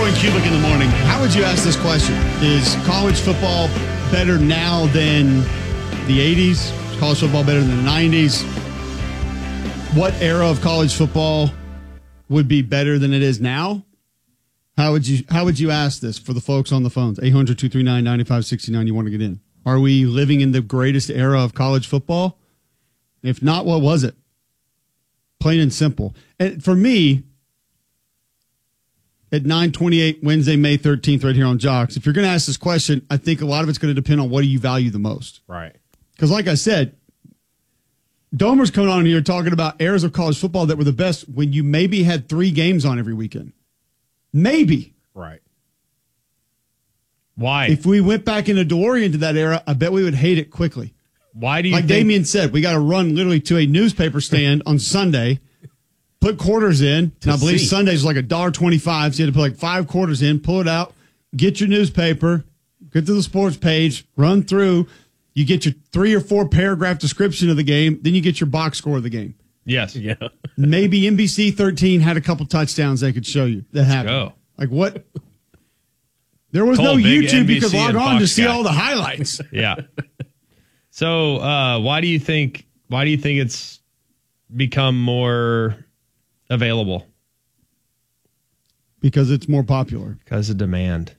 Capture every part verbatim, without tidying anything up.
Roy and Cubic in the morning. How would you ask this question? Is college football better now than the eighties? Is college football better than the nineties? What era of college football would be better than it is now? How would you How would you ask this for the folks on the phones? eight hundred, two three nine, nine five six nine. You want to get in? Are we living in the greatest era of college football? If not, what was it? Plain and simple. And for me, at nine twenty-eight, Wednesday, May thirteenth, right here on Jocks, if you're going to ask this question, I think a lot of it's going to depend on what do you value the most. Right. Because like I said, Domer's coming on here talking about eras of college football that were the best when you maybe had three games on every weekend. Maybe. Right. Why? If we went back in a DeLorean to that era, I bet we would hate it quickly. Why do you Like think- Damien said, we got to run literally to a newspaper stand on Sunday, put quarters in, and I believe see. Sunday's like a dollar twenty-five, so you had to put like five quarters in, pull it out, get your newspaper, get to the sports page, run through, you get your three or four paragraph description of the game, then you get your box score of the game. Yes. Yeah. Maybe N B C thirteen had a couple touchdowns they could show you that happened. go. Like what? There was Cole, no big YouTube N B you could C log and on to Fox see guy. all the highlights. Yeah. So, uh, why do you think? Why do you think it's become more available? Because it's more popular. Because of demand.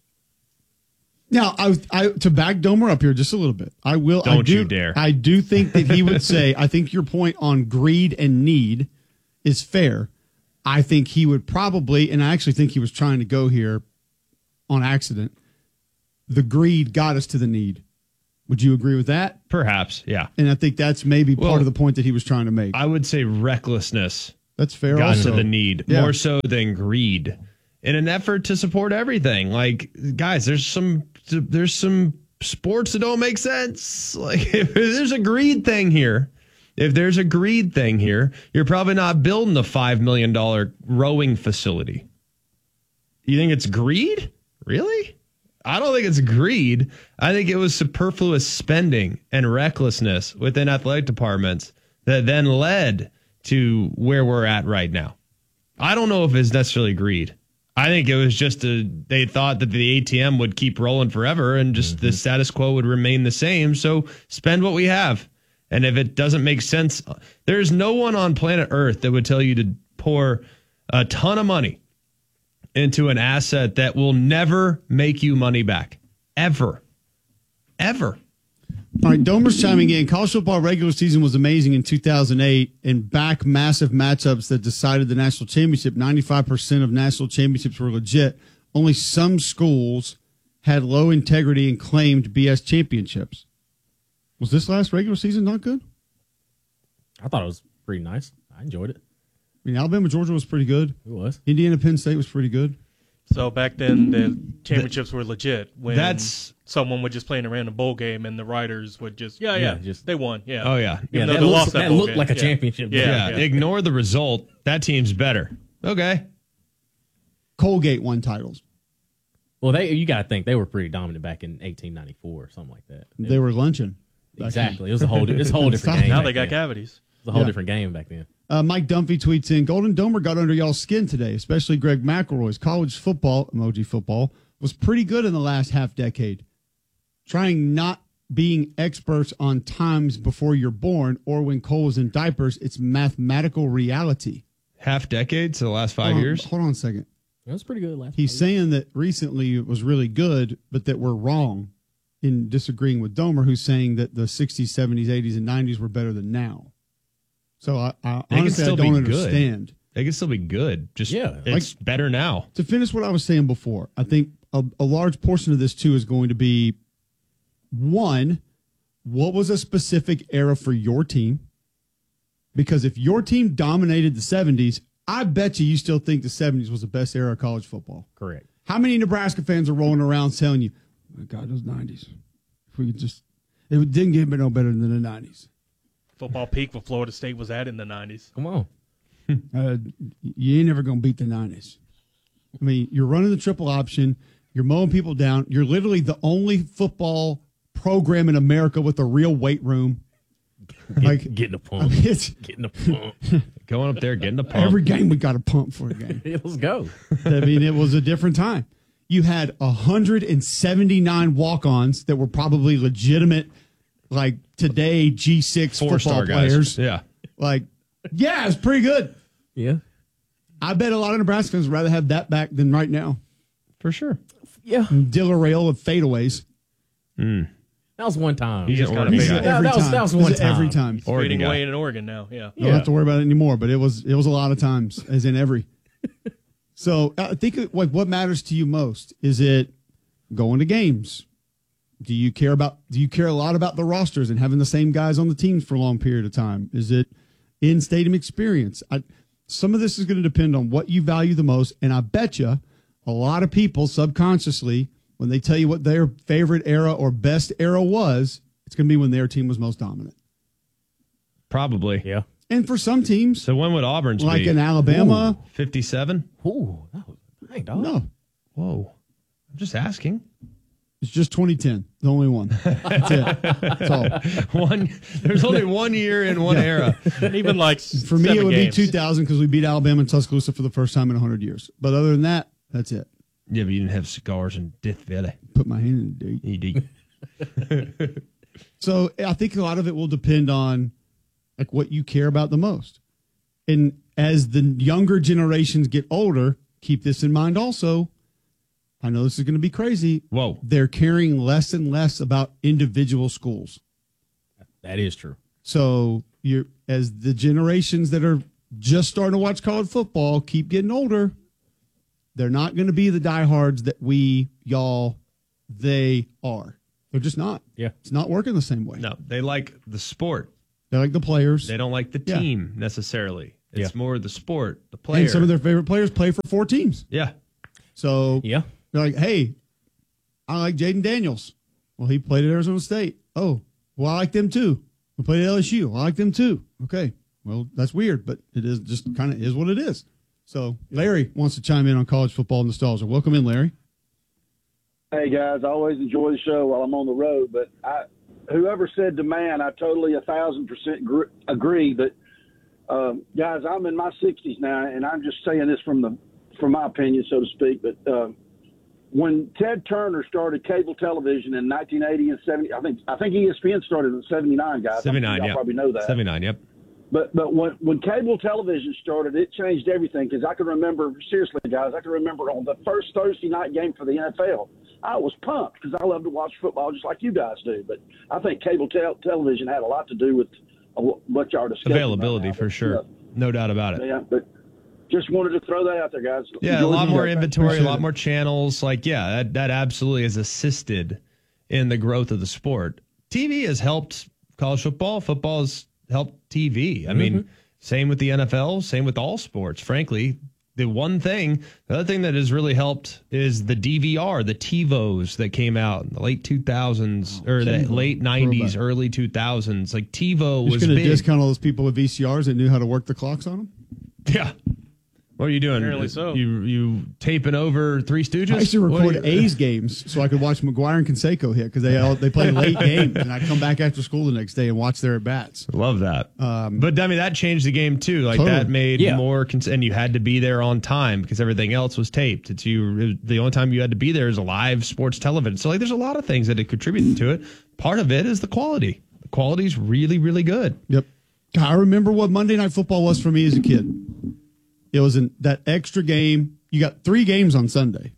Now, I, I to back Domer up here just a little bit. I will. I Don't do, you dare. I do think that he would say. I think your point on greed and need is fair. I think he would probably, and I actually think he was trying to go here on accident. The greed got us to the need. Would you agree with that? Perhaps, yeah. And I think that's maybe Well, part of the point that he was trying to make. I would say recklessness That's fair. got also. to the need Yeah. more so than greed, in an effort to support everything. Like, guys, there's some there's some sports that don't make sense. Like, if there's a greed thing here, if there's a greed thing here, you're probably not building a five million dollar rowing facility. You think it's greed? Really? I don't think it's greed. I think it was superfluous spending and recklessness within athletic departments that then led to where we're at right now. I don't know if it's necessarily greed. I think it was just a, they thought that the A T M would keep rolling forever and just mm-hmm. the status quo would remain the same. So spend what we have. And if it doesn't make sense, there's no one on planet Earth that would tell you to pour a ton of money into an asset that will never make you money back. Ever. Ever. All right, Domer's chiming in. College football regular season was amazing in two thousand eight, and back massive matchups that decided the national championship. ninety-five percent of national championships were legit. Only some schools had low integrity and claimed B S championships. Was this last regular season not good? I thought it was pretty nice. I enjoyed it. I mean, Alabama, Georgia was pretty good. It was. Indiana, Penn State was pretty good. So back then, the championships were legit. When That's someone would just play in a random bowl game, and the writers would just, yeah, yeah, Yeah, just- they won, yeah. Oh, yeah. Even Yeah, though that they looks- lost that, that bowl looked game. like a Yeah. championship. Yeah, Yeah, yeah. ignore the result. That team's better. Okay. Colgate won titles. Well, they you got to think they were pretty dominant back in eighteen ninety-four or something like that. They were lunching. back Exactly. then. It was a whole, it was a whole different game. Now back they got then. cavities. It was a whole Yeah. different game back then. Uh, Mike Dunphy tweets in, Golden Domer got under y'all's skin today, especially Greg McElroy's. College football, emoji football, was pretty good in the last half decade. Trying not being experts on times before you're born or when Cole was in diapers, it's mathematical reality. Half decade, so the last five Hold on- years. Hold on a second. It was pretty good last. He's saying that recently it was really good, but that we're wrong in disagreeing with Domer, who's saying that the sixties, seventies, eighties, and nineties were better than now. So I, I They can honestly I still don't be good. understand. They can still be good. Just Yeah. it's better now. To finish what I was saying before, I think a, a large portion of this too is going to be, one, what was a specific era for your team? Because if your team dominated the seventies, I bet you you still think the seventies was the best era of college football. Correct. How many Nebraska fans are rolling around telling you, oh, God, those nineties, if we could just, it didn't get no better than the nineties. Football peak for Florida State was at in the nineties. Come on. Uh, you ain't never going to beat the nineties. I mean, you're running the triple option. You're mowing people down. You're literally the only football program in America with a real weight room. Get, Like, getting a I pump. mean, it's, Getting a pump. Going up there, getting the pump. Every game we got a pump for a game. Let's go. I mean, it was a different time. You had one hundred seventy-nine walk-ons that were probably legitimate, like today G six football Four-star players. guys. Yeah. Like, yeah, it's pretty good. Yeah. I bet a lot of Nebraska fans would rather have that back than right now. For sure. Yeah. Dillarail of fadeaways. Mm. That was one time. He's an That, Oregon This is guy. every that was, time. that was This one is time. every time. Oregon Fading guy. away in Oregon now. Yeah. You don't have to worry about it anymore, but it was it was a lot of times, as in every. So I think it- like what matters to you most is it going to games. Do you care about? Do you care a lot about the rosters and having the same guys on the teams for a long period of time? Is it in stadium experience? I, some of this is going to depend on what you value the most, and I bet you a lot of people subconsciously, when they tell you what their favorite era or best era was, it's going to be when their team was most dominant. Probably. Yeah. And for some teams, So when would Auburn's like be? in Alabama, fifty-seven? Ooh, that was dang, dog. no, Whoa. I'm just asking. it's just twenty ten, the only one. That's it. That's all. One. There's only one year in one era. And even like For me, it seven would games. be two thousand because we beat Alabama and Tuscaloosa for the first time in one hundred years. But other than that, that's it. Yeah, but you didn't have cigars in Death Valley. Put my hand in the dirt. E D. So I think a lot of it will depend on like what you care about the most. And as the younger generations get older, keep this in mind also. I know this is going to be crazy. Whoa. They're caring less and less about individual schools. That is true. So you're as the generations that are just starting to watch college football keep getting older, they're not going to be the diehards that we, y'all, they are. They're just not. Yeah. It's not working the same way. No, they like the sport. They're like the players. They don't like the Yeah. team necessarily. It's Yeah. more the sport, the player. And some of their favorite players play for four teams. yeah. So Yeah. they're like, hey, I like Jaden Daniels. Well, he played at Arizona State. Oh, well, I like them too. We played at L S U. I like them too. Okay. Well, that's weird, but it is just kind of is what it is. So Larry wants to chime in on college football nostalgia. Welcome in, Larry. Hey guys, I always enjoy the show while I'm on the road, but I, whoever said demand, I totally a thousand percent gr- agree. But um, guys, I'm in my sixties now, and I'm just saying this from the from my opinion, so to speak. But uh, when Ted Turner started cable television in nineteen eighty and seventy, I think I think E S P N started in seventy-nine, guys. seventy-nine, Y'all yeah. probably know that. seventy-nine, yep. But but when when cable television started, it changed everything. Because I can remember, seriously, guys, I can remember on the first Thursday night game for the N F L, I was pumped because I love to watch football just like you guys do. But I think cable tel- television had a lot to do with uh, what y'all are discussing. Availability right now. for But, sure. uh, No doubt about it. yeah, but just wanted to throw that out there, guys. Yeah, a Enjoy lot the more show. inventory, a Appreciate lot it. more channels. Like, yeah, that, that absolutely has assisted in the growth of the sport. T V has helped college football. Football has helped T V. I mean, same with the N F L, same with all sports, frankly. The one thing, the other thing that has really helped is the D V R, the TiVos that came out in the late two thousands or the TiVo. late nineties, Throwback. early two thousands. Like TiVo Just was going to big. discount all those people with V C Rs that knew how to work the clocks on them. Yeah. What are you doing? Apparently so. You you taping over Three Stooges? I used to What are record you- A's games so I could watch McGuire and Canseco hit because they all, they play late games, and I'd come back after school the next day and watch their at bats. Love that. Um, but I mean, that changed the game too. Like Totally. that made Yeah. more, cons- and you had to be there on time because everything else was taped. It's you. The only time you had to be there is live sports television. So like, there's a lot of things that had contributed to it. Part of it is the quality. The quality's really, really good. Yep. God, I remember what Monday Night Football was for me as a kid. It was in that extra game. You got three games on Sunday,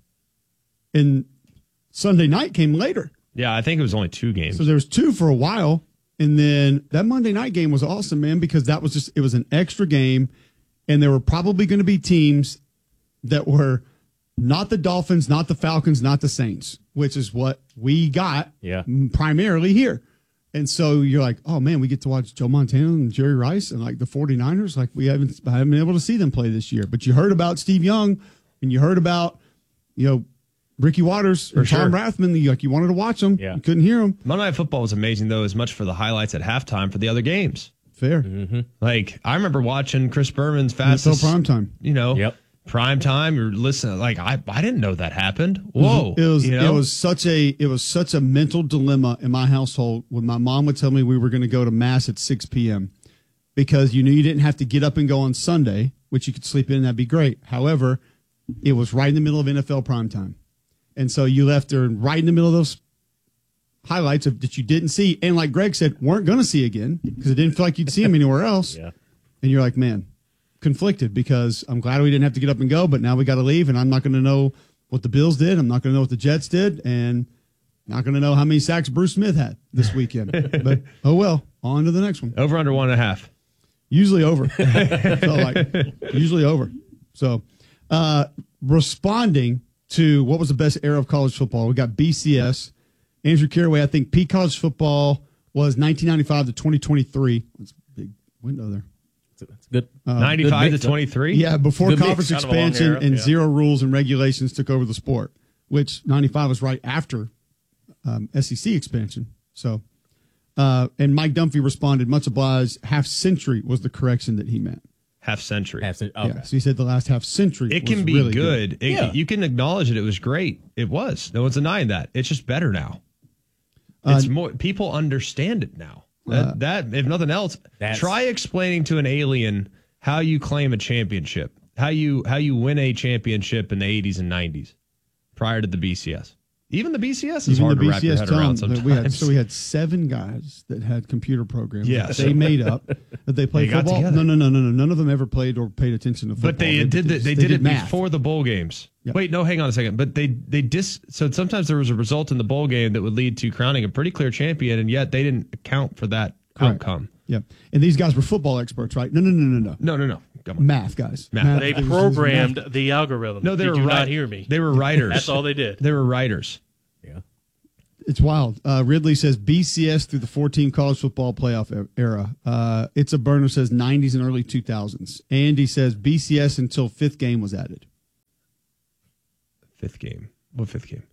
and Sunday night came later. Yeah, I think it was only two games. So there was two for a while, and then that Monday night game was awesome, man, because that was just it was an extra game, and there were probably going to be teams that were not the Dolphins, not the Falcons, not the Saints, which is what we got Yeah. primarily here. And so you're like, oh, man, we get to watch Joe Montana and Jerry Rice and like the 49ers. Like we haven't, I haven't been able to see them play this year. But you heard about Steve Young and you heard about, you know, Ricky Waters or For Tom sure. Rathman. You, like you wanted to watch them. Yeah. You couldn't hear them. Monday Night Football was amazing though, as much for the highlights at halftime for the other games. Fair. Like I remember watching Chris Berman's N F L fastest prime time. You know, Yep. prime time. You're listening. Like I, I didn't know that happened. Whoa, It was you know? it was such a it was such a mental dilemma in my household when my mom would tell me we were going to go to mass at six p.m. because you knew you didn't have to get up and go on Sunday, which you could sleep in, that'd be great. However, it was right in the middle of N F L primetime. And so you left there right in the middle of those highlights of, that you didn't see, and like Greg said, weren't going to see again because it didn't feel like you'd see them anywhere else. Yeah. And you're like, man, conflicted because I'm glad we didn't have to get up and go, but now we got to leave, and I'm not going to know what the Bills did. I'm not going to know what the Jets did, and not going to know how many sacks Bruce Smith had this weekend. But, oh, well, on to the next one. Over under one and a half. Usually over. Felt like usually over. So, uh, responding to what was the best era of college football, we got B C S. Andrew Carraway, I think peak college football was nineteen ninety-five to twenty twenty-three. That's a big window there. That's good. Uh, ninety-five good to twenty-three? Yeah, before Good conference mix. Kind of a long expansion era, and yeah. zero rules and regulations took over the sport, which ninety-five was right after um, S E C expansion. So, uh, and Mike Dunphy responded, much obliged, half century was the correction that he meant. Half century. Half cent- okay. Yeah, so he said the last half century. It was can be really good. It- Yeah. You can acknowledge it. It was great. It was. No one's denying that. It's just better now. Uh, It's more. People understand it now. That, Uh, that if nothing else, That's- try explaining to an alien how you claim a championship, how you how you win a championship in the eighties and nineties, prior to the B C S. Even the B C S is Even hard the to wrap your B C S head tell around them that sometimes. we had, so we had seven guys that had computer programs Yes. that they made up that they played They got football. together. No, no, no, no, no. None of them ever played or paid attention to football. But they did the, they, did, it math. before the bowl games. Yep. Wait, no, hang on a second. But they they dis so sometimes there was a result in the bowl game that would lead to crowning a pretty clear champion, and yet they didn't account for that Correct. outcome. Yeah, and these guys were football experts, right? No, no, no, no, no. No, no, no. Come on. Math guys. Math. They it was just programmed math. the algorithm. No, they Did were you ri- not hear me? They were writers. That's all they did. They were writers. Yeah. It's wild. Uh, Ridley says B C S through the four-team college football playoff e- era. Uh, it's a burner says nineties and early two thousands. Andy says B C S until fifth game was added. Fifth game. What fifth game?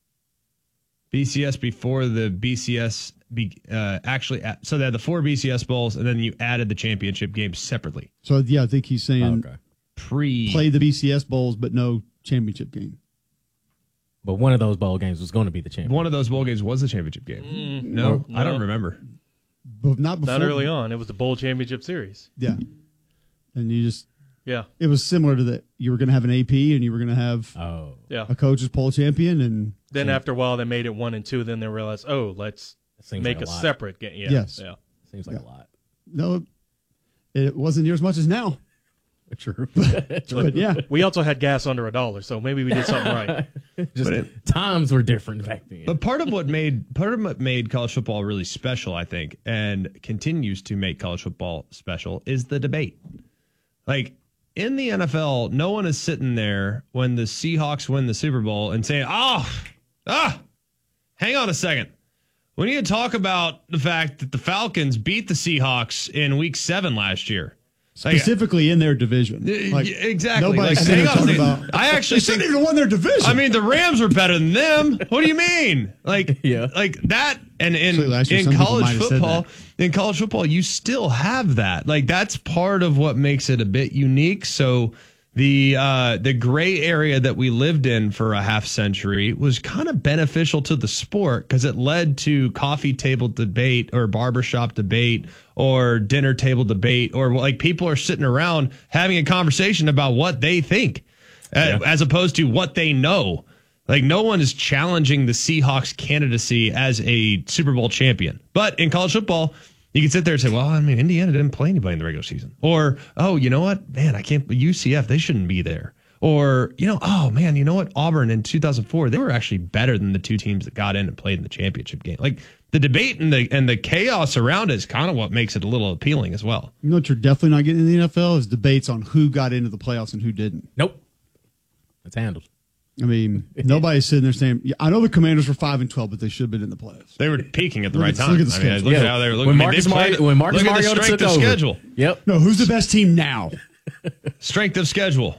B C S before the B C S be, uh, actually. a- So they had the four B C S bowls, and then you added the championship games separately. So yeah, I think he's saying Okay. Pre. play the B C S bowls, but no championship game. But one of those bowl games was going to be the champion. One of those bowl games was a championship game. no, no. I don't remember. But not before. Not early on. It was the bowl championship series. Yeah, and you just Yeah. it was similar to that. You were going to have an A P, and you were going to have Oh. Yeah. a coach's poll champion, and Then after a while, they made it one and two. Then they realized, oh, let's That seems make like a, a lot. separate game. Yeah. Yes. Yeah. Seems like Yeah. a lot. no, it wasn't near as much as now. True. But yeah, We also had gas under a dollar, so maybe we did something right. Just But it- times were different back then. But part of what made part of what made college football really special, I think, and continues to make college football special, is the debate. Like in the N F L, no one is sitting there when the Seahawks win the Super Bowl and saying, "Oh, ah, hang on a second. We need to talk about the fact that the Falcons beat the Seahawks in Week Seven last year." Like, specifically in their division. Uh, yeah, exactly. Nobody's Like, sitting hang there on a talking second. about. I actually they shouldn't think- even won their division. I mean, the Rams were better than them. What do you mean? Like, Yeah. like that. And in Actually, last year in some people college might have said football, in college football, you still have that. Like, that's part of what makes it a bit unique. So the uh, the gray area that we lived in for a half century was kind of beneficial to the sport because it led to coffee table debate or barbershop debate or dinner table debate, or like people are sitting around having a conversation about what they think uh, as opposed to what they know. Like, no one is challenging the Seahawks candidacy as a Super Bowl champion. But in college football, you can sit there and say, well, I mean, Indiana didn't play anybody in the regular season. Or, oh, you know what? Man, I can't, U C F, they shouldn't be there. Or, you know, oh, man, you know what? Auburn in two thousand four, they were actually better than the two teams that got in and played in the championship game. Like, the debate and the and the chaos around it is kind of what makes it a little appealing as well. You know what you're definitely not getting in the N F L is debates on who got into the playoffs and who didn't. Nope. It's handled. I mean, nobody's sitting there saying, yeah, I know the Commanders were five and twelve, but they should have been in the playoffs. They were peaking at the Look right at- time. look at the I mean, schedule. look at Yeah. how they were looking. When I mean, Marcus they played Mar- it- when Marcus look at the Mariota strength took of over. schedule. Yep. No, who's the best team now? Strength of schedule.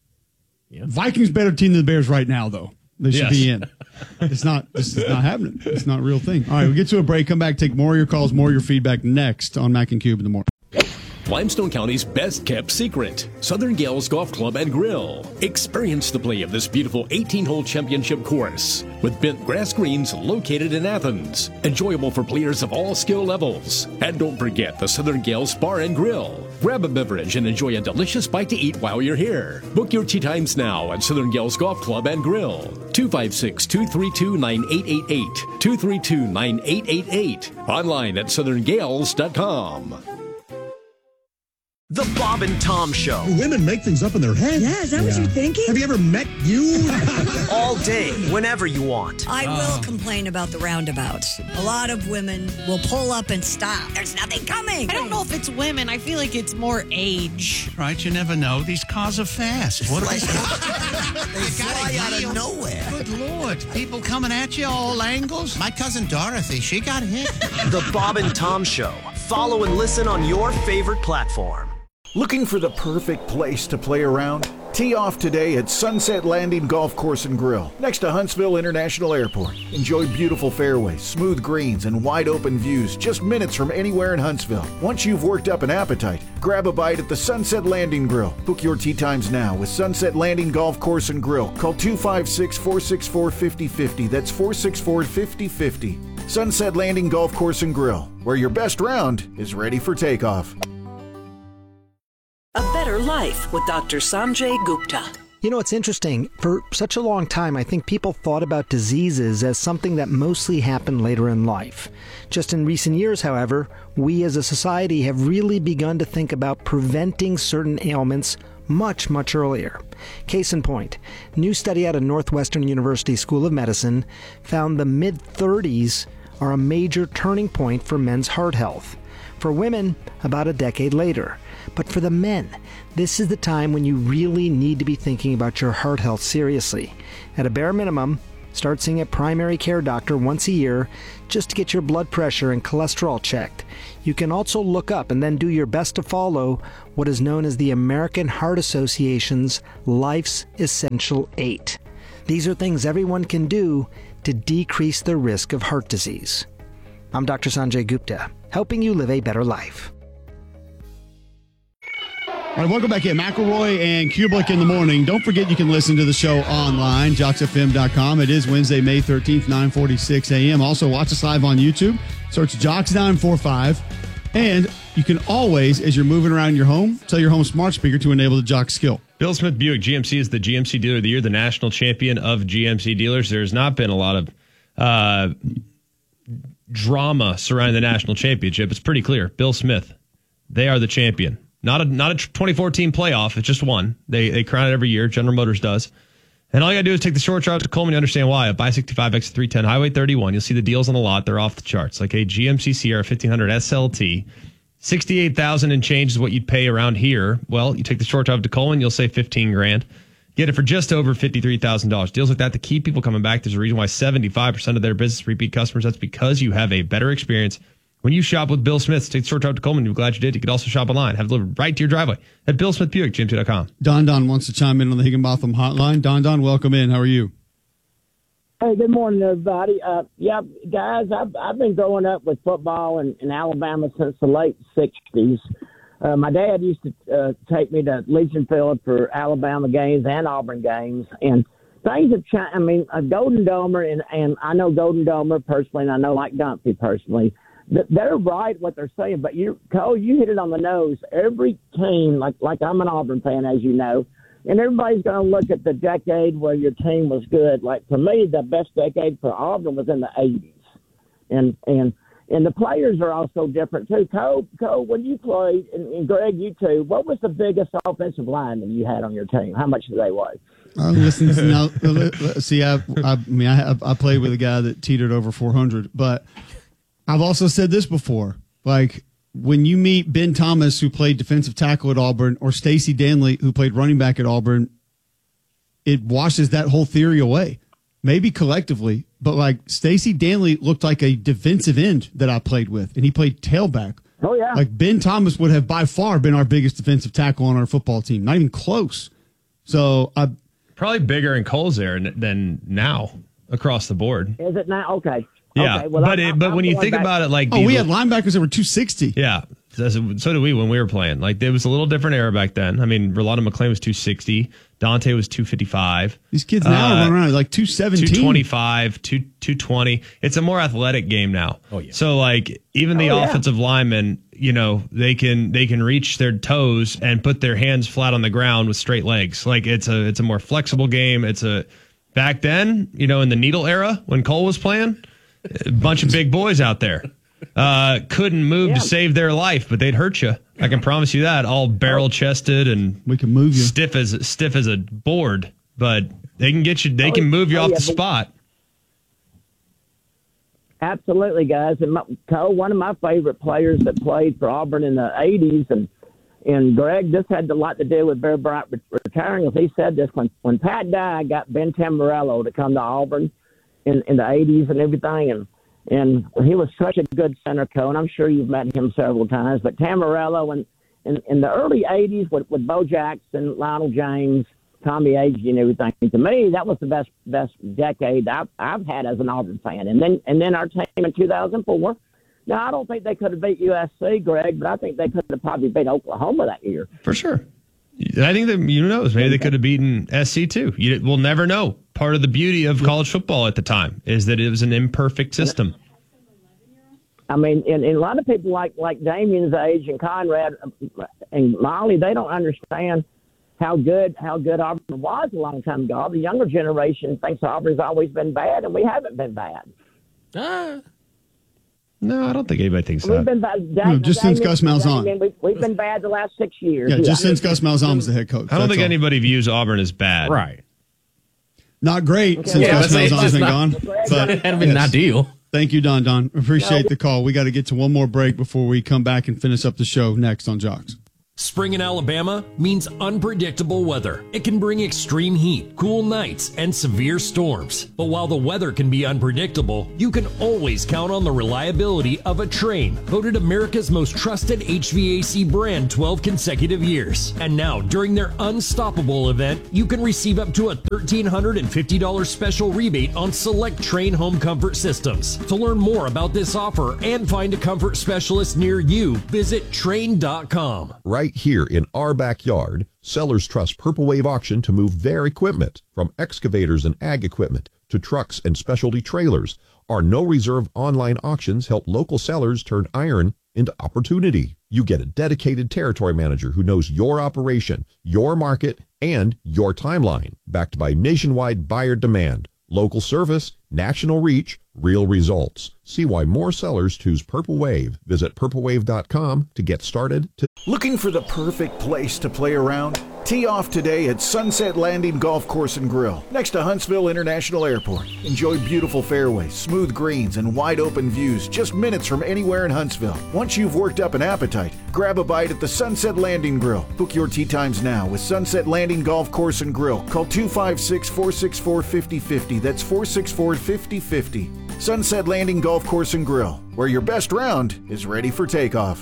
Vikings better team than the Bears right now, though. They should Yes. be in. It's not. This is not happening. It's not a real thing. All right, we get to a break. Come back, take more of your calls, more of your feedback next on Mac and Cube in the morning. Limestone County's best-kept secret, Southern Gales Golf Club and Grill. Experience the play of this beautiful eighteen-hole championship course with bent grass greens located in Athens. Enjoyable for players of all skill levels. And don't forget the Southern Gales Bar and Grill. Grab a beverage and enjoy a delicious bite to eat while you're here. Book your tee times now at Southern Gales Golf Club and Grill. two five six, two three two, nine eight eight eight. two three two, nine eight eight eight. Online at southern gales dot com. The Bob and Tom Show. Women make things up in their head. Yeah, is that yeah. what you're thinking? Have you ever met you? All day, whenever you want. I oh. will complain about the roundabouts. A lot of women will pull up and stop. There's nothing coming. I don't know if it's women. I feel like it's more age. Right, you never know. These cars are fast. What like, they fly out of nowhere. Good Lord. People coming at you all angles. My cousin Dorothy, she got hit. The Bob and Tom Show. Follow and listen on your favorite platform. Looking for the perfect place to play around? Tee off today at Sunset Landing Golf Course and Grill, next to Huntsville International Airport. Enjoy beautiful fairways, smooth greens, and wide-open views just minutes from anywhere in Huntsville. Once you've worked up an appetite, grab a bite at the Sunset Landing Grill. Book your tee times now with Sunset Landing Golf Course and Grill. Call two five six, four six four, five zero five zero. That's four six four, five zero five zero. Sunset Landing Golf Course and Grill, where your best round is ready for takeoff. A Better Life with Doctor Sanjay Gupta. You know, it's interesting. For such a long time, I think people thought about diseases as something that mostly happened later in life. Just in recent years, however, we as a society have really begun to think about preventing certain ailments much, much earlier. Case in point, new study out of Northwestern University School of Medicine found the mid-thirties are a major turning point for men's heart health. For women, about a decade later. But for the men, this is the time when you really need to be thinking about your heart health seriously. At a bare minimum, start seeing a primary care doctor once a year just to get your blood pressure and cholesterol checked. You can also look up and then do your best to follow what is known as the American Heart Association's Life's Essential Eight. These are things everyone can do to decrease the risk of heart disease. I'm Doctor Sanjay Gupta, helping you live a better life. All right, welcome back in. McElroy and Kubelik in the morning. Don't forget you can listen to the show online, jocks f m dot com. It is Wednesday, May thirteenth, nine forty-six a.m. Also, watch us live on YouTube. Search Jocks nine forty-five. And you can always, as you're moving around your home, tell your home smart speaker to enable the Jock skill. Bill Smith Buick G M C is the G M C Dealer of the Year, the national champion of G M C dealers. There's not been a lot of uh, drama surrounding the national championship. It's pretty clear. Bill Smith, they are the champion. Not a not a twenty fourteen playoff. It's just one. They they crown it every year. General Motors does. And all you got to do is take the short route to Coleman. You understand why. A buy sixty-five, exit three ten, Highway thirty-one. You'll see the deals on the lot. They're off the charts. Like a G M C Sierra fifteen hundred S L T. sixty-eight thousand dollars and change is what you'd pay around here. Well, you take the short route to Coleman, you'll save fifteen grand. Get it for just over fifty-three thousand dollars. Deals like that to keep people coming back. There's a reason why seventy-five percent of their business repeat customers. That's because you have a better experience. When you shop with Bill Smith, take the short drive to Coleman. You're glad you did. You could also shop online. Have it delivered right to your driveway at Bill Smith Buick, G M C dot com. Don Don wants to chime in on the Higginbotham hotline. Don Don, welcome in. How are you? Hey, good morning, everybody. Uh, yeah, guys, I've, I've been growing up with football in, in Alabama since the late sixties. Uh, my dad used to uh, take me to Legion Field for Alabama games and Auburn games. And things have changed. I mean, uh, Golden Domer, and, and I know Golden Domer personally, and I know Mike Dunphy personally. They're right what they're saying, but you, Cole, you hit it on the nose. Every team, like like I'm an Auburn fan, as you know, and everybody's going to look at the decade where your team was good. Like for me, the best decade for Auburn was in the eighties, and and and the players are also different too. Cole, Cole, when you played, and, and Greg, you too, what was the biggest offensive lineman you had on your team? How much did they weigh? Uh, listen, listen now, see, I, I, I mean, I, I played with a guy that teetered over four hundred, but I've also said this before, like when you meet Ben Thomas, who played defensive tackle at Auburn, or Stacy Danley, who played running back at Auburn, it washes that whole theory away. Maybe collectively, but like Stacy Danley looked like a defensive end that I played with, and he played tailback. Oh, yeah. Like Ben Thomas would have by far been our biggest defensive tackle on our football team, not even close. So I probably bigger in Cole's there than now across the board. Is it now? Okay. Yeah, okay, well, but I'm, it, but I'm when you think back. about it, like oh, we had linebackers that were two sixty. Yeah, So did we when we were playing. Like, there was a little different era back then. I mean, Rolando McClain was two sixty. Dante was two fifty-five. These kids now uh, are running around like two seventeen. two twenty-five, two twenty. It's a more athletic game now. Oh, yeah. So, like, even the oh, offensive yeah. linemen, you know, they can they can reach their toes and put their hands flat on the ground with straight legs. Like, it's a it's a more flexible game. It's a back then, you know, in the needle era when Cole was playing, a bunch of big boys out there. Uh, couldn't move yeah. to save their life, but they'd hurt you. I can promise you that. All barrel chested and we can move you stiff as stiff as a board, but they can get you. They oh, can move you oh, off yeah, the spot. Absolutely, guys. And my, Cole, one of my favorite players that played for Auburn in the eighties, and and Greg, this had a lot to do with Bear Bryant retiring. As he said this, when when Pat Dye got Ben Tamburello to come to Auburn in in the eighties and everything, and. And he was such a good center coach, and I'm sure you've met him several times. But Tamburello, in, in, in the early eighties with, with Bo Jackson, Lionel James, Tommy Agee, and everything, to me, that was the best best decade I've, I've had as an Auburn fan. And then and then our team in two thousand four. Now, I don't think they could have beat U S C, Greg, but I think they could have probably beat Oklahoma that year. For sure. I think that, you know, maybe they could have beaten S C too. You, we'll never know. Part of the beauty of college football at the time is that it was an imperfect system. I mean, and, and a lot of people like, like Damien's age and Conrad and Molly, they don't understand how good how good Auburn was a long time ago. The younger generation thinks Auburn's always been bad, and we haven't been bad. Ah. No, I don't think anybody thinks We've that. been bad. No, just since Gus Malzahn. We've, we've been bad the last six years. Yeah, just since Gus Malzahn was the head coach. I don't think all. anybody views Auburn as bad. Right. Not great Okay, since yeah, Gus Malzahn's been not, gone. But it had been yes. ideal. Thank you, Don Don. Appreciate the call. We got to get to one more break before we come back and finish up the show next on Jocks. Spring in Alabama means unpredictable weather. It can bring extreme heat, cool nights, and severe storms. But while the weather can be unpredictable, you can always count on the reliability of a Trane, voted America's most trusted H V A C brand twelve consecutive years. And now, during their Unstoppable event, you can receive up to a one thousand three hundred fifty dollars special rebate on select Trane home comfort systems. To learn more about this offer and find a comfort specialist near you, visit Trane dot com. Right here in our backyard, sellers trust Purple Wave Auction to move their equipment, from excavators and ag equipment to trucks and specialty trailers. Our no-reserve online auctions help local sellers turn iron into opportunity. You get a dedicated territory manager who knows your operation, your market, and your timeline, backed by nationwide buyer demand, local service, national reach, real results. See why more sellers choose Purple Wave. Visit purple wave dot com to get started. To- Looking for the perfect place to play around? Tee off today at Sunset Landing Golf Course and Grill, next to Huntsville International Airport. Enjoy beautiful fairways, smooth greens, and wide open views just minutes from anywhere in Huntsville. Once you've worked up an appetite, grab a bite at the Sunset Landing Grill. Book your tee times now with Sunset Landing Golf Course and Grill. Call two five six, four six four, five zero five zero. That's four six four, five zero five zero. Sunset Landing Golf Course and Grill, where your best round is ready for takeoff.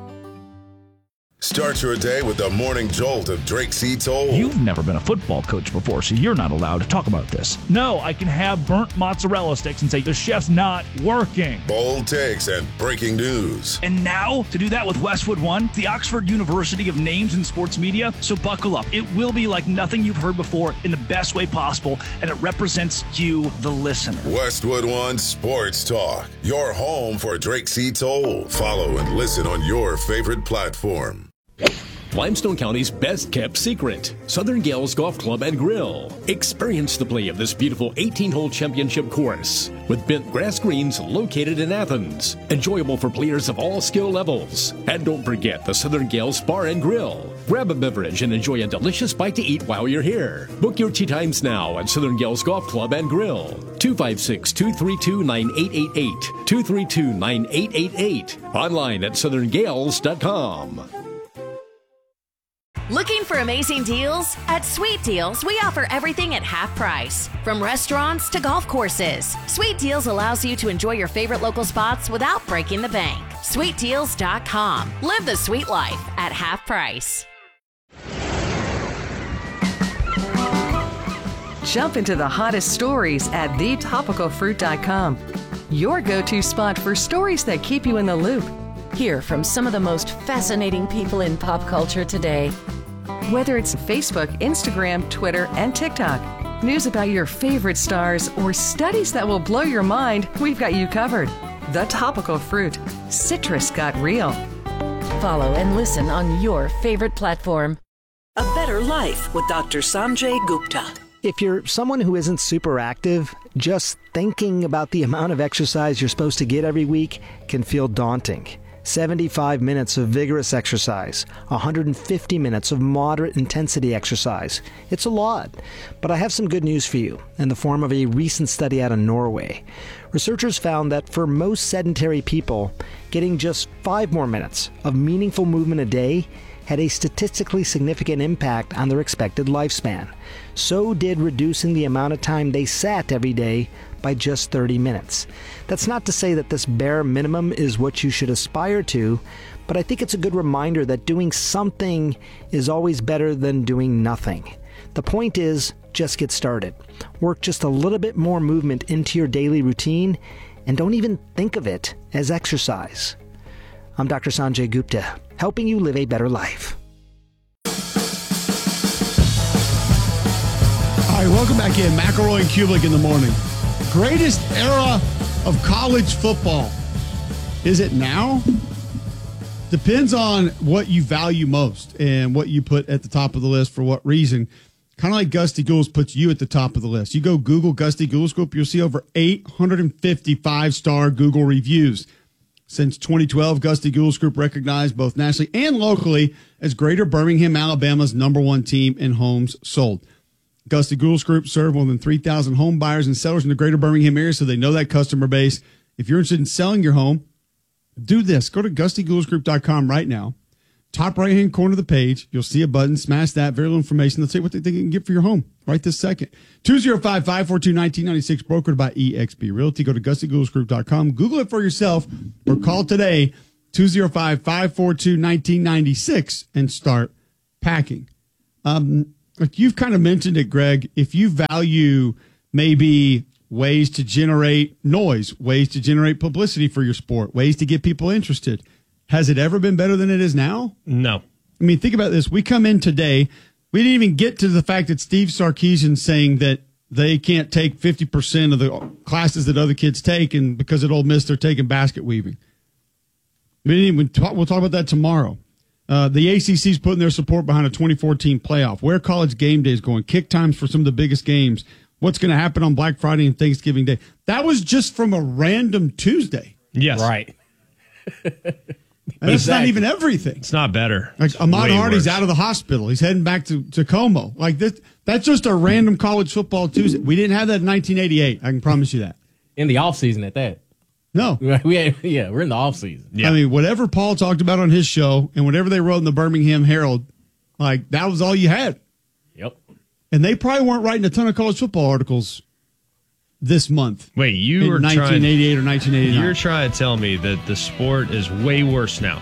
Start your day with the morning jolt of Drake Seats Old. You've never been a football coach before, so you're not allowed to talk about this. No, I can have burnt mozzarella sticks and say, the chef's not working. Bold takes and breaking news. And now, to do that with Westwood One, the Oxford University of Names in Sports Media, so buckle up. It will be like nothing you've heard before in the best way possible, and it represents you, the listener. Westwood One Sports Talk, your home for Drake Seats Old. Follow and listen on your favorite platform. Limestone County's best-kept secret, Southern Gales Golf Club and Grill. Experience the play of this beautiful eighteen-hole championship course with bent grass greens located in Athens. Enjoyable for players of all skill levels. And don't forget the Southern Gales Bar and Grill. Grab a beverage and enjoy a delicious bite to eat while you're here. Book your tee times now at Southern Gales Golf Club and Grill. two five six, two three two, nine eight eight eight. two three two, nine eight eight eight. Online at southern gales dot com. Looking for amazing deals? At Sweet Deals, we offer everything at half price. From restaurants to golf courses, Sweet Deals allows you to enjoy your favorite local spots without breaking the bank. sweet deals dot com. Live the sweet life at half price. Jump into the hottest stories at the topical fruit dot com. Your go-to spot for stories that keep you in the loop. Hear from some of the most fascinating people in pop culture today. Whether it's Facebook, Instagram, Twitter, and TikTok, news about your favorite stars, or studies that will blow your mind, we've got you covered. The Topical Fruit. Citrus got real. Follow and listen on your favorite platform. A Better Life with Doctor Sanjay Gupta. If you're someone who isn't super active, just thinking about the amount of exercise you're supposed to get every week can feel daunting. seventy-five minutes of vigorous exercise, one hundred fifty minutes of moderate intensity exercise. It's a lot, but I have some good news for you in the form of a recent study out of Norway. Researchers found that for most sedentary people, getting just five more minutes of meaningful movement a day had a statistically significant impact on their expected lifespan. So did reducing the amount of time they sat every day by just thirty minutes. That's not to say that this bare minimum is what you should aspire to, but I think it's a good reminder that doing something is always better than doing nothing. The point is, just get started. Work just a little bit more movement into your daily routine, and don't even think of it as exercise. I'm Doctor Sanjay Gupta, helping you live a better life. All right, welcome back in. McElroy and Kubelik in the morning. Greatest era of college football. Is it now? Depends on what you value most and what you put at the top of the list for what reason. Kind of like Gusty Gould's puts you at the top of the list. You go Google Gusty Gould's Group, you'll see over eight hundred fifty five-star Google reviews. Since twenty twelve, Gusty Gould's Group recognized both nationally and locally as Greater Birmingham, Alabama's number one team in homes sold. Gusty Gould's Group serve more than three thousand home buyers and sellers in the Greater Birmingham area, so they know that customer base. If you're interested in selling your home, do this. Go to Gusty Gould's Group dot com right now. Top right-hand corner of the page, you'll see a button. Smash that. Very little information. Let's see what they think you can get for your home right this second. two oh five, five four two, one nine nine six, brokered by E X P Realty. Go to Gusty Gould's Group dot com. Google it for yourself or call today, two oh five, five four two, one nine nine six, and start packing. Um, like you've kind of mentioned it, Greg, if you value maybe ways to generate noise, ways to generate publicity for your sport, ways to get people interested, has it ever been better than it is now? No. I mean, think about this. We come in today. We didn't even get to the fact that Steve Sarkisian's saying that they can't take fifty percent of the classes that other kids take, and because at Ole Miss they're taking basket weaving. We didn't even talk, we'll talk about that tomorrow. Uh, the A C C's putting their support behind a twenty fourteen playoff. Where College Game Day is going. Kick times for some of the biggest games. What's going to happen on Black Friday and Thanksgiving Day. That was just from a random Tuesday. Yes. Right. And that's not even everything. It's not better. Like Ahmad Way Hardy's worse. out of the hospital. He's heading back to, to Como. Like this, that's just a random college football Tuesday. We didn't have that in nineteen eighty-eight. I can promise you that. In the off season at that. No. We had, yeah, we're in the off season. I mean, whatever Paul talked about on his show and whatever they wrote in the Birmingham Herald, like that was all you had. Yep. And they probably weren't writing a ton of college football articles this month. Wait, you in were nineteen eighty-eight trying, or nineteen eighty-nine. You're trying to tell me that the sport is way worse now.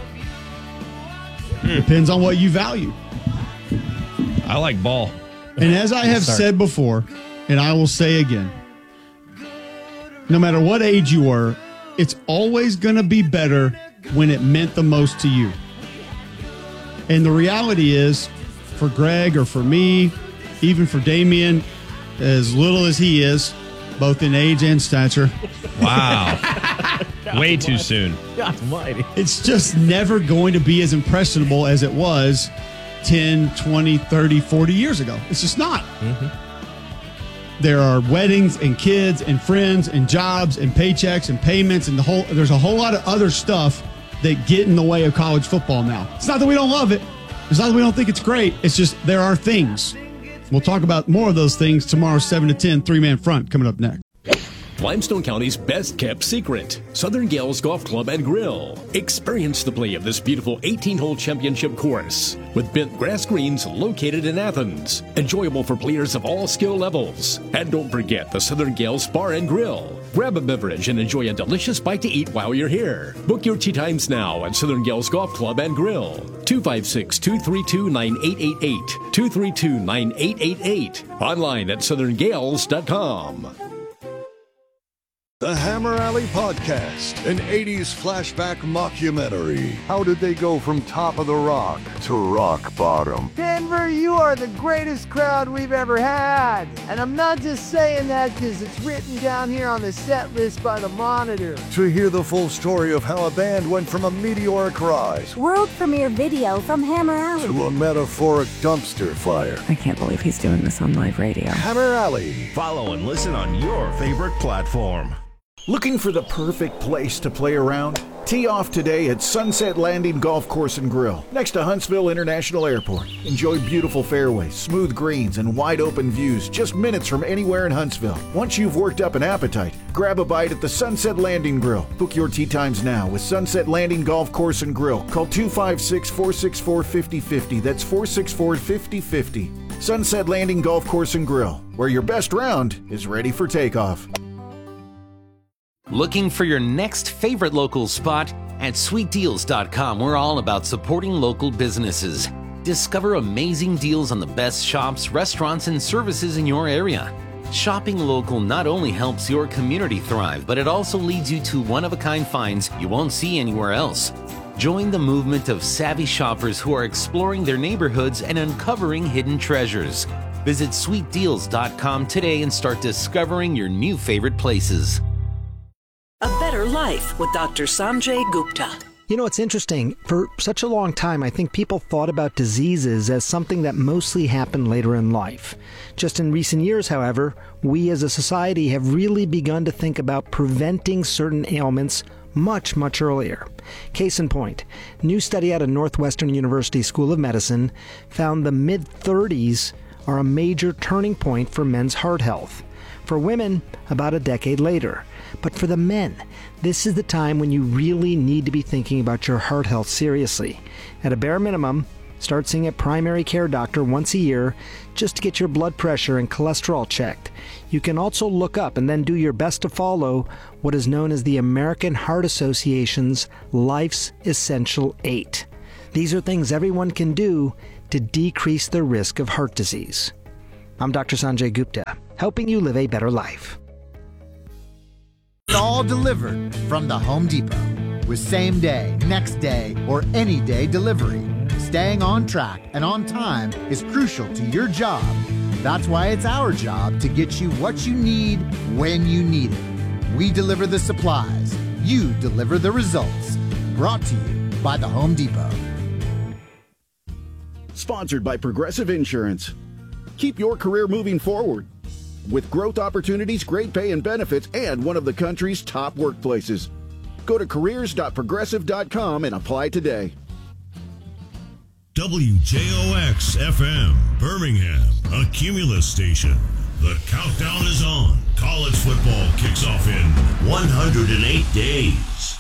Depends on what you value. I like ball. And as I have Start. said before, and I will say again, no matter what age you were, it's always going to be better when it meant the most to you. And the reality is, for Greg or for me, even for Damian, as little as he is, both in age and stature. Wow. Way too soon. God almighty. It's just never going to be as impressionable as it was ten, twenty, thirty, forty years ago. It's just not. Mm-hmm. There are weddings and kids and friends and jobs and paychecks and payments and the whole. There's a whole lot of other stuff that get in the way of college football now. It's not that we don't love it. It's not that we don't think it's great. It's just there are things. We'll talk about more of those things tomorrow, seven to ten, three-man front, coming up next. Limestone County's best-kept secret, Southern Gales Golf Club and Grill. Experience the play of this beautiful eighteen-hole championship course with bent grass greens located in Athens. Enjoyable for players of all skill levels. And don't forget the Southern Gales Bar and Grill. Grab a beverage and enjoy a delicious bite to eat while you're here. Book your tee times now at Southern Gales Golf Club and Grill. two five six, two three two, nine eight eight eight. two three two, nine eight eight eight. Online at southern gales dot com. The Hammer Alley Podcast, an eighties flashback mockumentary. How did they go from top of the rock to rock bottom? Denver, you are the greatest crowd we've ever had. And I'm not just saying that because it's written down here on the set list by the Monitor. To hear the full story of how a band went from a meteoric rise World premiere video from Hammer Alley to a metaphoric dumpster fire. I can't believe he's doing this on live radio. Hammer Alley. Follow and listen on your favorite platform. Looking for the perfect place to play around? Tee off today at Sunset Landing Golf Course and Grill, next to Huntsville International Airport. Enjoy beautiful fairways, smooth greens, and wide open views just minutes from anywhere in Huntsville. Once you've worked up an appetite, grab a bite at the Sunset Landing Grill. Book your tee times now with Sunset Landing Golf Course and Grill. Call two five six, four six four, five oh five oh. That's four six four, five oh five oh. Sunset Landing Golf Course and Grill, where your best round is ready for takeoff. Looking for your next favorite local spot? At sweet deals dot com, we're all about supporting local businesses. Discover amazing deals on the best shops, restaurants, and services in your area. Shopping local not only helps your community thrive, but it also leads you to one-of-a-kind finds you won't see anywhere else. Join the movement of savvy shoppers who are exploring their neighborhoods and uncovering hidden treasures. Visit sweet deals dot com today and start discovering your new favorite places. A Better Life with Doctor Sanjay Gupta. You know, it's interesting. For such a long time, I think people thought about diseases as something that mostly happened later in life. Just in recent years, however, we as a society have really begun to think about preventing certain ailments much, much earlier. Case in point, new study out of Northwestern University School of Medicine found the mid-thirties are a major turning point for men's heart health. For women, about a decade later. But for the men, this is the time when you really need to be thinking about your heart health seriously. At a bare minimum, start seeing a primary care doctor once a year just to get your blood pressure and cholesterol checked. You can also look up and then do your best to follow what is known as the American Heart Association's Life's Essential Eight. These are things everyone can do to decrease the risk of heart disease. I'm Doctor Sanjay Gupta, helping you live a better life. All delivered from the Home Depot with same day, next day, or any day delivery. Staying on track and on time is crucial to your job. That's why it's our job to get you what you need when you need it. We deliver the supplies. You deliver the results. Brought to you by the Home Depot. Sponsored by Progressive Insurance. Keep your career moving forward with growth opportunities, great pay and benefits, and one of the country's top workplaces. Go to careers dot progressive dot com and apply today. W J O X F M, Birmingham, a Cumulus station. The countdown is on. College football kicks off in one hundred eight days.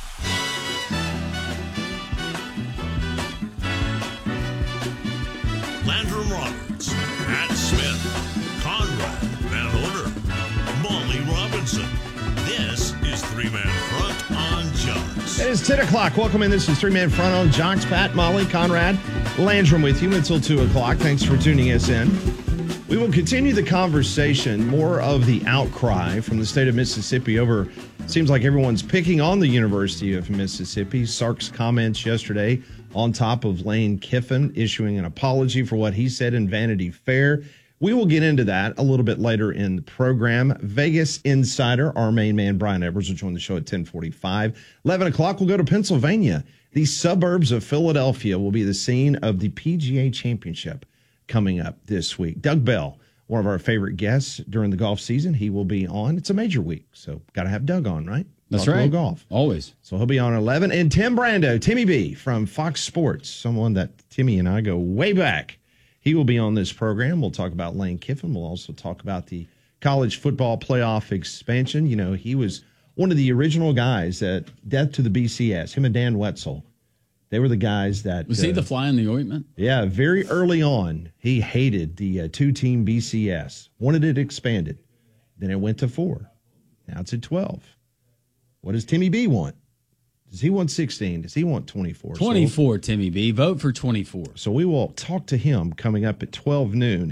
Landrum Roberts, Pat Smith, Conrad Van Order, Molly Robinson. This is Three Man Front on Jocks. It is ten o'clock. Welcome in. This is Three Man Front on Jocks. Pat, Molly, Conrad, Landrum with you until two o'clock. Thanks for tuning us in. We will continue the conversation. More of the outcry from the state of Mississippi over, seems like everyone's picking on the University of Mississippi. Sark's comments yesterday on top of Lane Kiffin issuing an apology for what he said in Vanity Fair. We will get into that a little bit later in the program. Vegas Insider, our main man, Brian Edwards, will join the show at ten forty-five. eleven o'clock, we'll go to Pennsylvania. The suburbs of Philadelphia will be the scene of the P G A Championship coming up this week. Doug Bell, one of our favorite guests during the golf season, he will be on. It's a major week, so got to have Doug on, right? That's Talk right. Golf. Always. So he'll be on at eleven. And Tim Brando, Timmy B from Fox Sports, someone that Timmy and I go way back. He will be on this program. We'll talk about Lane Kiffin. We'll also talk about the college football playoff expansion. You know, he was one of the original guys that Death to the B C S, him and Dan Wetzel. They were the guys that... Was uh, he the fly in the ointment? Yeah, very early on, he hated the uh, two-team B C S, wanted it expanded. Then it went to four. Now it's at twelve. What does Timmy B want? Does he want sixteen? Does he want twenty-four? twenty-four, so, Timmy B. Vote for twenty-four. So we will talk to him coming up at twelve noon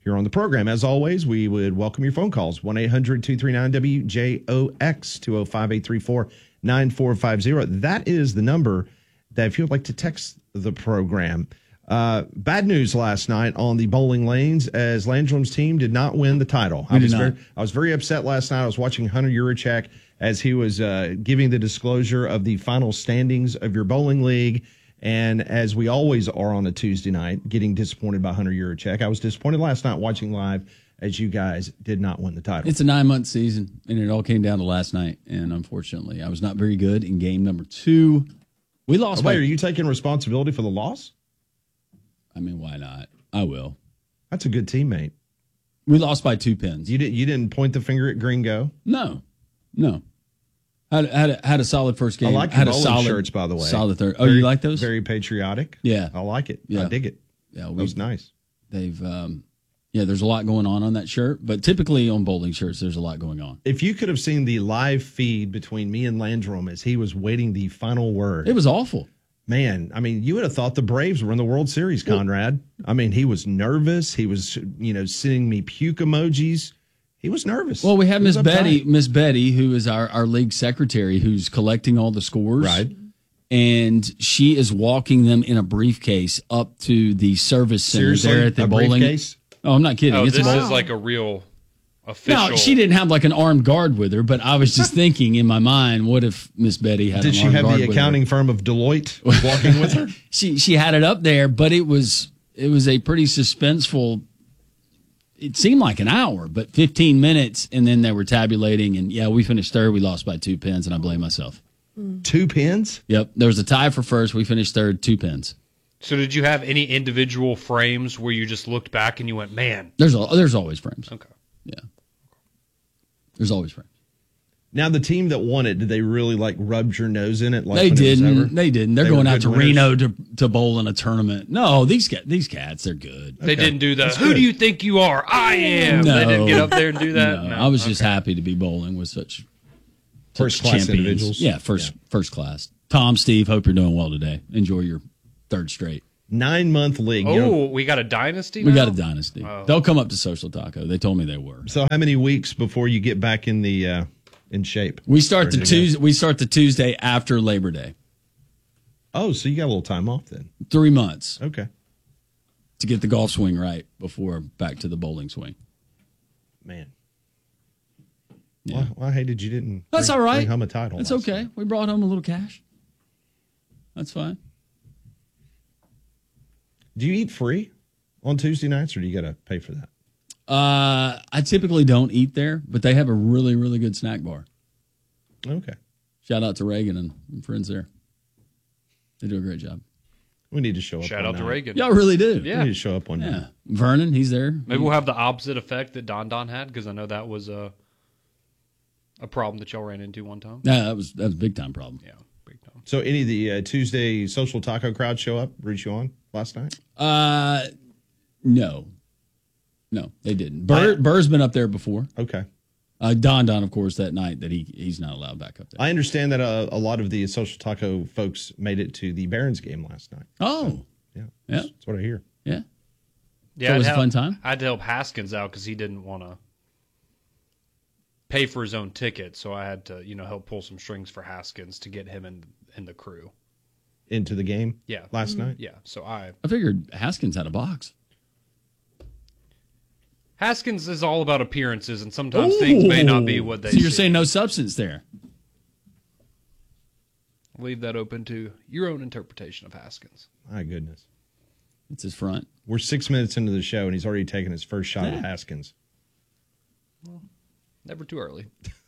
here on the program. As always, we would welcome your phone calls. one eight hundred two three nine W J O X, two oh five, eight three four, nine four five zero. That is the number that if you'd like to text the program. Uh, bad news last night on the bowling lanes as Landrum's team did not win the title. We I did was not. very, I was very upset last night. I was watching Hunter Yurichak as he was uh, giving the disclosure of the final standings of your bowling league. And as we always are on a Tuesday night, getting disappointed by Hunter Yurichak. I was disappointed last night watching live as you guys did not win the title. It's a nine-month season, and it all came down to last night. And unfortunately, I was not very good in game number two. We lost. Oh, wait, by, are you taking responsibility for the loss? I mean, why not? I will. That's a good teammate. We lost by two pins. You didn't. You didn't point the finger at Gringo. No, no. Had had a, had a solid first game. I like your had a bowling solid shirts, by the way. Solid third. Oh, Very- you like those? Very patriotic. Yeah, I like it. Yeah. I dig it. Yeah, That we, was nice. They've, um, yeah. There's a lot going on on that shirt, but typically on bowling shirts, there's a lot going on. If you could have seen the live feed between me and Landrum as he was waiting the final word, It was awful. man. I mean, you would have thought the Braves were in the World Series, Conrad. I mean, he was nervous. He was, you know, sending me puke emojis. He was nervous. Well, we have He was Miss Betty, uptight. Miss Betty, who is our, our league secretary, who's collecting all the scores. Right. And she is walking them in a briefcase up to the service center Seriously? there at the A bowling. briefcase? Oh, I'm not kidding. Oh, it's this a is like a real official. No, she didn't have like an armed guard with her, but I was just thinking in my mind, what if Miss Betty had Did an she armed have guard the with her? accounting firm of Deloitte walking with her? She she had it up there, but it was it was a pretty suspenseful. It seemed like an hour, but fifteen minutes, and then they were tabulating, and yeah, we finished third. We lost by two pins, and I blame myself. Two pins? Yep, there was a tie for first. We finished third, two pins. So did you have any individual frames where you just looked back and you went, man? There's al- there's always frames. Okay. Yeah. There's always frames. Now, the team that won it, did they really like rub your nose in it? Like They when it was over? didn't. They didn't. They're They were going out good to winners? Reno to to bowl in a tournament. No, these ca- these cats, they're good. They didn't do the, That's who good. do you think you are? I am. No. They didn't get up there and do that? No, No. I was just happy to be bowling with such First such class champions. individuals. Yeah, first first class. Tom, Steve, hope you're doing well today. Enjoy your third straight. Nine month league. Oh, You know, we got a dynasty We now? got a dynasty. Oh. They'll come up to Social Taco. They told me they were. so how many weeks before you get back in the uh, in shape? We start the Ready to go? Tuesday. We start the Tuesday after Labor Day. Oh, so you got a little time off then? Three months Okay, to get the golf swing right before back to the bowling swing. man. Yeah. Well, well, I hated you didn't. That's bring, all right. Bring home a title. That's last okay. night. We brought home a little cash. That's fine. Do you eat free on Tuesday nights, or do you got to pay for that? Uh, I typically don't eat there, but they have a really, really good snack bar. Okay. Shout out to Reagan and, and friends there. They do a great job. We need to show up. Shout one out to night. Reagan. Y'all really do. Yeah. We need to show up one Yeah. night. Vernon, he's there. Maybe we'll have the opposite effect that Don Don had, because I know that was a, a problem that y'all ran into one time. Yeah, that was that was a big time problem. Yeah, big time. So, any of the uh, Tuesday social taco crowd show up, root you on last night? Uh, no, no, they didn't. Burr, Burr's been up there before. Okay. Uh, Don Don, of course, that night that he he's not allowed back up there. I understand that uh, a lot of the social taco folks made it to the Barons game last night. Oh, Yeah, yeah, that's, that's what I hear. yeah. Yeah, So it was I'd a help- fun time? I had to help Haskins out because he didn't want to pay for his own ticket, so I had to, you know, help pull some strings for Haskins to get him in in the crew. Into the game Yeah, last night? Yeah, so I I figured Haskins had a box. Haskins is all about appearances, and sometimes things may not be what they. So you're seem. saying no substance there? Leave that open to your own interpretation of Haskins. My goodness. It's his front. We're six minutes into the show, and he's already taken his first shot at Haskins. Never too early.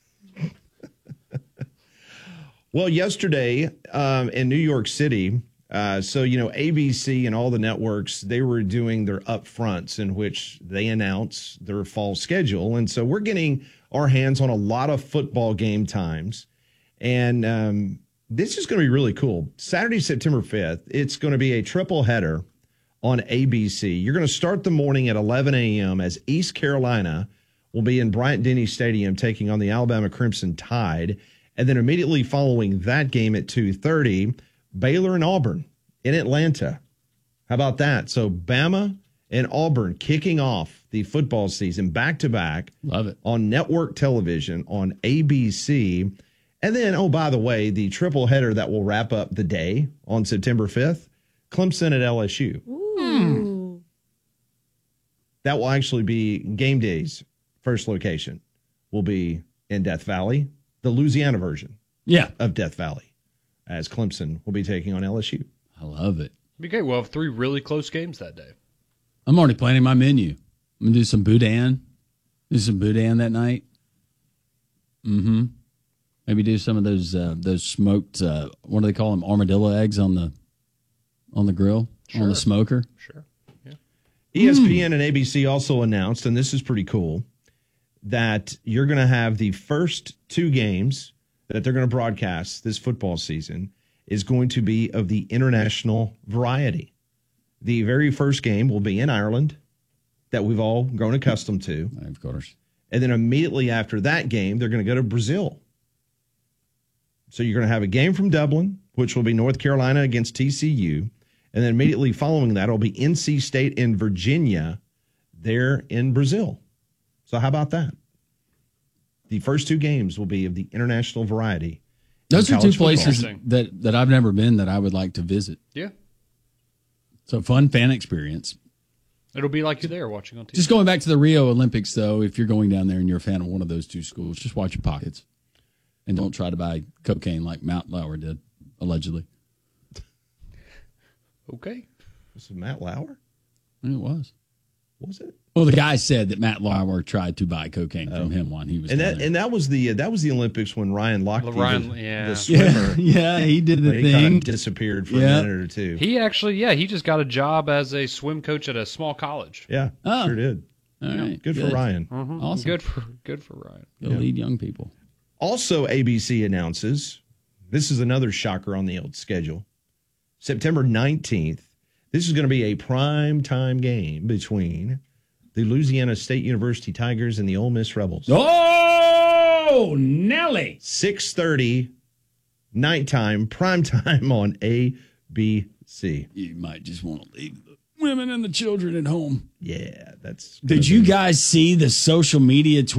Well, yesterday um, in New York City, uh, so, you know, A B C and all the networks, they were doing their upfronts in which they announce their fall schedule. And so we're getting our hands on a lot of football game times. And um, this is going to be really cool. Saturday, September fifth, it's going to be a triple header on A B C. You're going to start the morning at eleven a.m. as East Carolina will be in Bryant-Denny Stadium taking on the Alabama Crimson Tide. And then immediately following that game at two thirty, Baylor and Auburn in Atlanta. How about that? So Bama and Auburn kicking off the football season back-to-back. Love it. On network television on A B C. And then, oh, by the way, the triple header that will wrap up the day on September fifth, Clemson at L S U. Ooh. That will actually be game day's first location will be in Death Valley, the Louisiana version yeah. of Death Valley, as Clemson will be taking on L S U. I love it. Okay, we'll have three really close games that day. I'm already planning my menu. I'm going to do some boudin. Do some boudin that night. Mm-hmm. Maybe do some of those uh, those smoked, uh, what do they call them, armadillo eggs on the on the grill, Sure. on the smoker. Sure. E S P N and A B C also announced, and this is pretty cool, that you're going to have the first two games that they're going to broadcast this football season is going to be of the international variety. The very first game will be in Ireland that we've all grown accustomed to. Of course. And then immediately after that game, they're going to go to Brazil. So you're going to have a game from Dublin, which will be North Carolina against T C U. And then immediately following that, it'll be N C State in Virginia there in Brazil. So how about that? The first two games will be of the international variety. Those in are two college football. places that, that I've never been that I would like to visit. Yeah. So fun fan experience. It'll be like you're there watching on T V. Just going back to the Rio Olympics, though, if you're going down there and you're a fan of one of those two schools, just watch your pockets. And don't try to buy cocaine like Matt Lauer did, allegedly. Okay. Was it Matt Lauer? It was. Was it? Well, the guy said that Matt Lauer tried to buy cocaine from him when he was And down that there. and that was the that was the Olympics when Ryan Lochte, Ryan- the, yeah. the swimmer, Yeah, yeah, he did the he kind thing. of disappeared for Yeah. a minute or two. He actually, yeah, he just got a job as a swim coach at a small college. Yeah, Oh. sure did. All right, Good, for Ryan. Mhm. Awesome. Good for good for Ryan. Go lead young people. Also, A B C announces, this is another shocker on the old schedule, September nineteenth, this is going to be a prime time game between the Louisiana State University Tigers and the Ole Miss Rebels. Oh, Nelly. six thirty, nighttime, prime time on A B C. You might just want to leave the women and the children at home. Yeah, that's. Did you guys see the social media tweet?